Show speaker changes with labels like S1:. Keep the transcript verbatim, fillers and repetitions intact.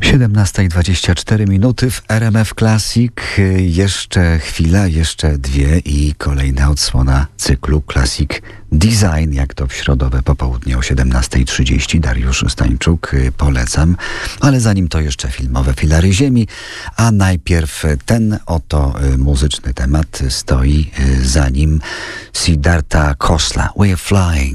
S1: siedemnasta i dwadzieścia cztery minuty w R M F Classic. Jeszcze chwila, jeszcze dwie i kolejna odsłona cyklu Classic Design, jak to w środowe popołudnie o siedemnasta trzydzieści. Dariusz Stańczuk, polecam. Ale zanim to jeszcze filmowe filary ziemi, a najpierw ten oto muzyczny temat stoi za nim Siddhartha Khosla, We're Flying.